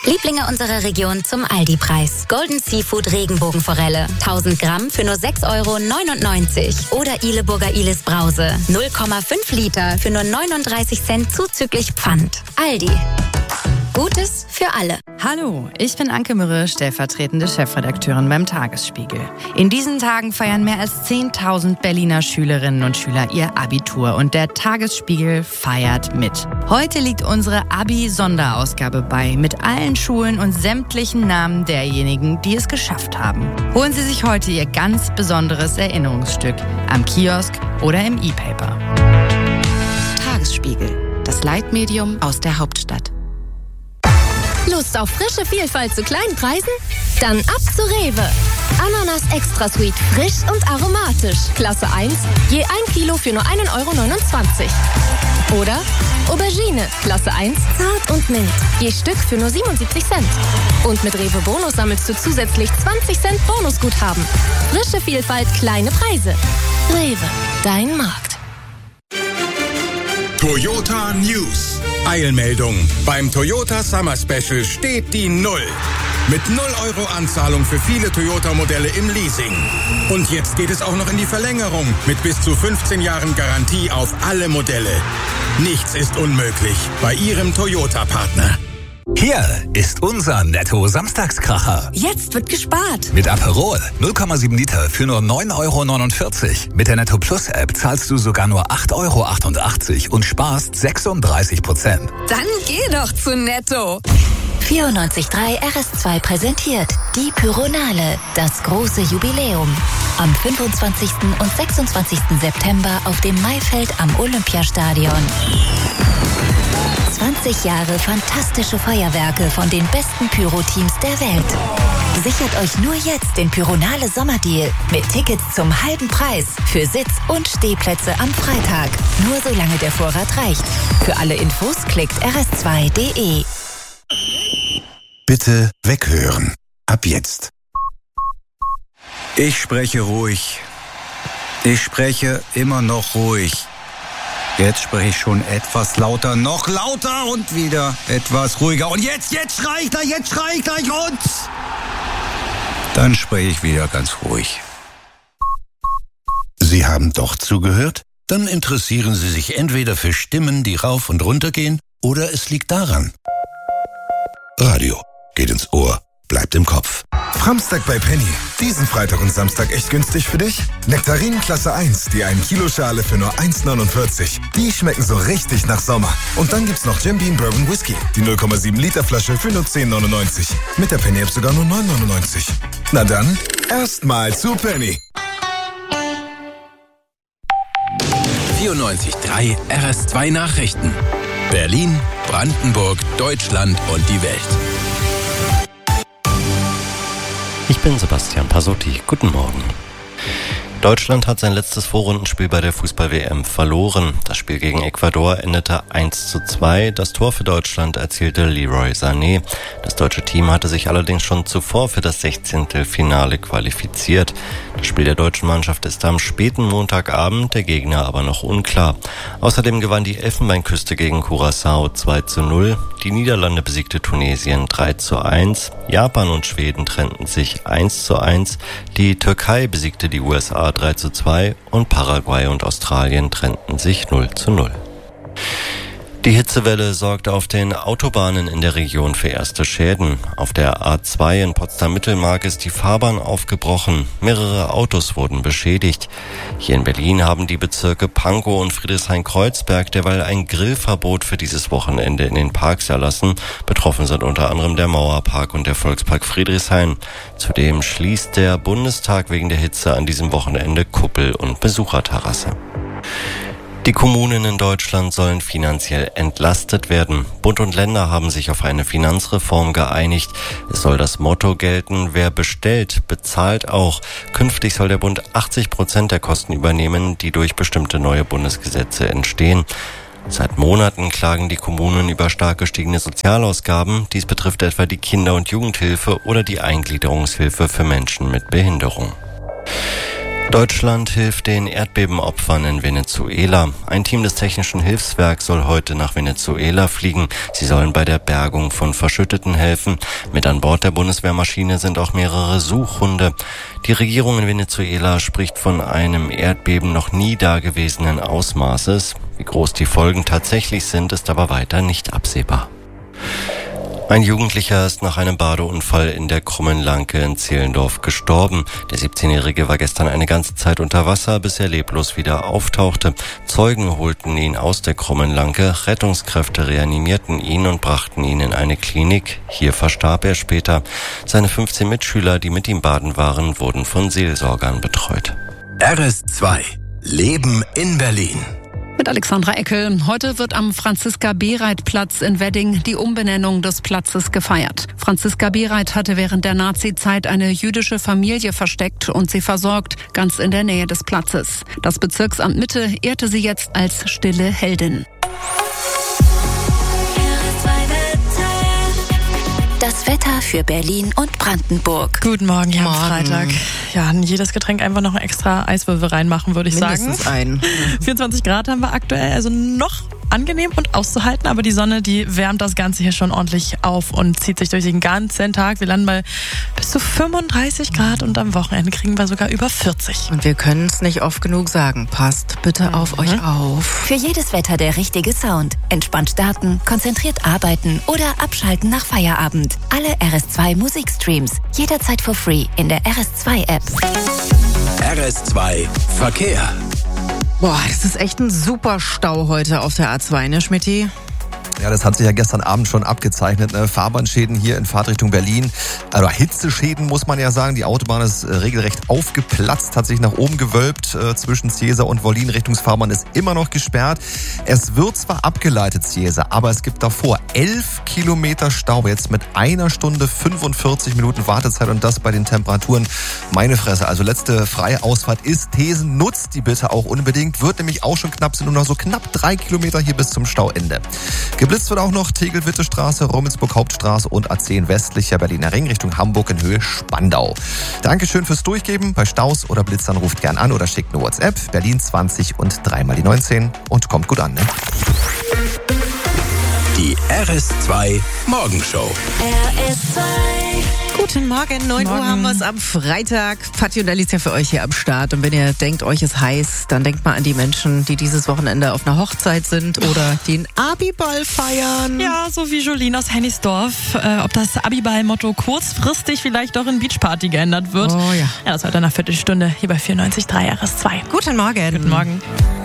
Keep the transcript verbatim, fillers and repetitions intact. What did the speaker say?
Lieblinge unserer Region zum Aldi-Preis. Golden Seafood Regenbogenforelle. tausend Gramm für nur sechs Euro neunundneunzig. Oder Ileburger Ilis Brause. null Komma fünf Liter für nur neununddreißig Cent zuzüglich Pfand. Aldi. Gutes für alle. Hallo, ich bin Anke Mürre, stellvertretende Chefredakteurin beim Tagesspiegel. In diesen Tagen feiern mehr als zehntausend Berliner Schülerinnen und Schüler ihr Abitur und der Tagesspiegel feiert mit. Heute liegt unsere Abi-Sonderausgabe bei, mit allen Schulen und sämtlichen Namen derjenigen, die es geschafft haben. Holen Sie sich heute Ihr ganz besonderes Erinnerungsstück am Kiosk oder im E-Paper. Tagesspiegel, das Leitmedium aus der Hauptstadt. Lust auf frische Vielfalt zu kleinen Preisen? Dann ab zu Rewe. Ananas Extra Sweet, frisch und aromatisch. Klasse eins, je ein Kilo für nur ein Euro neunundzwanzig. Oder Aubergine, Klasse eins, zart und mild. Je Stück für nur siebenundsiebzig Cent. Und mit Rewe Bonus sammelst du zusätzlich zwanzig Cent Bonusguthaben. Frische Vielfalt, kleine Preise. Rewe, dein Markt. Toyota News. Eilmeldung. Beim Toyota Summer Special steht die Null. Mit null Euro Anzahlung für viele Toyota-Modelle im Leasing. Und jetzt geht es auch noch in die Verlängerung mit bis zu fünfzehn Jahren Garantie auf alle Modelle. Nichts ist unmöglich bei Ihrem Toyota-Partner. Hier ist unser Netto-Samstagskracher. Jetzt wird gespart. Mit Aperol null Komma sieben Liter für nur neun Euro neunundvierzig. Mit der Netto Plus App zahlst du sogar nur acht Euro achtundachtzig und sparst sechsunddreißig Prozent. Dann geh doch zu Netto. vierundneunzig Komma drei R S zwei präsentiert die Pyronale, das große Jubiläum. Am fünfundzwanzigsten und sechsundzwanzigsten September auf dem Maifeld am Olympiastadion. zwanzig Jahre fantastische Feuerwerke von den besten Pyro-Teams der Welt. Sichert euch nur jetzt den Pyronale Sommerdeal mit Tickets zum halben Preis für Sitz- und Stehplätze am Freitag. Nur solange der Vorrat reicht. Für alle Infos klickt r s zwei punkt d e. Bitte weghören. Ab jetzt. Ich spreche ruhig. Ich spreche immer noch ruhig. Jetzt spreche ich schon etwas lauter, noch lauter und wieder etwas ruhiger. Und jetzt, jetzt schrei ich gleich, jetzt schrei ich gleich und dann spreche ich wieder ganz ruhig. Sie haben doch zugehört? Dann interessieren Sie sich entweder für Stimmen, die rauf und runter gehen, oder es liegt daran. Radio geht ins Ohr, bleibt im Kopf. Samstag bei Penny. Diesen Freitag und Samstag echt günstig für dich? Nektarinen Klasse eins, die ein Kilo Schale für nur eins neunundvierzig. Die schmecken so richtig nach Sommer. Und dann gibt's noch Jim Beam Bourbon Whisky, die null Komma sieben Liter Flasche für nur zehn neunundneunzig. Mit der Penny App sogar nur neun neunundneunzig. Na dann, erstmal zu Penny. vierundneunzig Komma drei R S zwei Nachrichten. Berlin, Brandenburg, Deutschland und die Welt. Ich bin Sebastian Pasotti. Guten Morgen. Deutschland hat sein letztes Vorrundenspiel bei der Fußball-W M verloren. Das Spiel gegen Ecuador endete eins zu zwei. Das Tor für Deutschland erzielte Leroy Sané. Das deutsche Team hatte sich allerdings schon zuvor für das Sechzehntelfinale qualifiziert. Das Spiel der deutschen Mannschaft ist am späten Montagabend, der Gegner aber noch unklar. Außerdem gewann die Elfenbeinküste gegen Curaçao zwei zu null. Die Niederlande besiegte Tunesien drei zu eins. Japan und Schweden trennten sich eins zu eins. Die Türkei besiegte die U S A drei zu zwei und Paraguay und Australien trennten sich null zu null. Die Hitzewelle sorgte auf den Autobahnen in der Region für erste Schäden. Auf der A zwei in Potsdam-Mittelmark ist die Fahrbahn aufgebrochen. Mehrere Autos wurden beschädigt. Hier in Berlin haben die Bezirke Pankow und Friedrichshain-Kreuzberg derweil ein Grillverbot für dieses Wochenende in den Parks erlassen. Betroffen sind unter anderem der Mauerpark und der Volkspark Friedrichshain. Zudem schließt der Bundestag wegen der Hitze an diesem Wochenende Kuppel- und Besucherterrasse. Die Kommunen in Deutschland sollen finanziell entlastet werden. Bund und Länder haben sich auf eine Finanzreform geeinigt. Es soll das Motto gelten, wer bestellt, bezahlt auch. Künftig soll der Bund achtzig Prozent der Kosten übernehmen, die durch bestimmte neue Bundesgesetze entstehen. Seit Monaten klagen die Kommunen über stark gestiegene Sozialausgaben. Dies betrifft etwa die Kinder- und Jugendhilfe oder die Eingliederungshilfe für Menschen mit Behinderung. Deutschland hilft den Erdbebenopfern in Venezuela. Ein Team des Technischen Hilfswerks soll heute nach Venezuela fliegen. Sie sollen bei der Bergung von Verschütteten helfen. Mit an Bord der Bundeswehrmaschine sind auch mehrere Suchhunde. Die Regierung in Venezuela spricht von einem Erdbeben noch nie dagewesenen Ausmaßes. Wie groß die Folgen tatsächlich sind, ist aber weiter nicht absehbar. Ein Jugendlicher ist nach einem Badeunfall in der Krummenlanke in Zehlendorf gestorben. Der siebzehnjährige war gestern eine ganze Zeit unter Wasser, bis er leblos wieder auftauchte. Zeugen holten ihn aus der Krummenlanke, Rettungskräfte reanimierten ihn und brachten ihn in eine Klinik. Hier verstarb er später. Seine fünfzehn Mitschüler, die mit ihm baden waren, wurden von Seelsorgern betreut. R S zwei Leben in Berlin. Mit Alexandra Eckel. Heute wird am Franziska-Bereit-Platz in Wedding die Umbenennung des Platzes gefeiert. Franziska Bereit hatte während der Nazi-Zeit eine jüdische Familie versteckt und sie versorgt, ganz in der Nähe des Platzes. Das Bezirksamt Mitte ehrte sie jetzt als stille Heldin. Das Wetter für Berlin und Brandenburg. Guten Morgen, hier am Morgen. Freitag. Ja, in jedes Getränk einfach noch ein extra Eiswürfel reinmachen, würde ich Mindestens sagen. ein. vierundzwanzig Grad haben wir aktuell, also noch angenehm und auszuhalten, aber die Sonne, die wärmt das Ganze hier schon ordentlich auf und zieht sich durch den ganzen Tag. Wir landen bei bis zu fünfunddreißig Grad und am Wochenende kriegen wir sogar über vierzig. Und wir können es nicht oft genug sagen. Passt bitte auf Mhm. euch auf. Für jedes Wetter der richtige Sound. Entspannt starten, konzentriert arbeiten oder abschalten nach Feierabend. Alle R S zwei Musikstreams. Jederzeit for free in der R S zwei App. R S zwei Verkehr. Boah, das ist echt ein super Stau heute auf der A zwei, ne, Schmitty? Ja, das hat sich ja gestern Abend schon abgezeichnet. Ne? Fahrbahnschäden hier in Fahrtrichtung Berlin. Also Hitzeschäden muss man ja sagen. Die Autobahn ist äh, regelrecht aufgeplatzt, hat sich nach oben gewölbt. Äh, zwischen Ziesa und Wollin Richtungsfahrbahn ist immer noch gesperrt. Es wird zwar abgeleitet, Ziesa, aber es gibt davor elf Kilometer Stau. Jetzt mit einer Stunde fünfundvierzig Minuten Wartezeit und das bei den Temperaturen. Meine Fresse. Also letzte freie Ausfahrt ist Thesen. Nutzt die bitte auch unbedingt. Wird nämlich auch schon knapp, sind nur noch so knapp drei Kilometer hier bis zum Stauende. Geblitzt wird auch noch Tegel-Witte-Straße, Rummelsburg-Hauptstraße und A zehn westlicher Berliner Ring Richtung Hamburg in Höhe Spandau. Dankeschön fürs Durchgeben. Bei Staus oder Blitzern ruft gern an oder schickt eine WhatsApp. Berlin zwanzig und dreimal die neunzehn und kommt gut an. Ne? Die R S zwei Morgenshow. R S zwei. Guten Morgen, neun Uhr haben wir es am Freitag. Patti und Alicia für euch hier am Start. Und wenn ihr denkt, euch ist heiß, dann denkt mal an die Menschen, die dieses Wochenende auf einer Hochzeit sind oder den Abiball feiern. Ja, so wie Jolene aus Hennigsdorf. Äh, ob das Abiball-Motto kurzfristig vielleicht doch in Beachparty geändert wird. Oh ja. Ja, das heute in einer Viertelstunde hier bei vierundneunzig Komma drei R S zwei. Guten Morgen. Guten Morgen.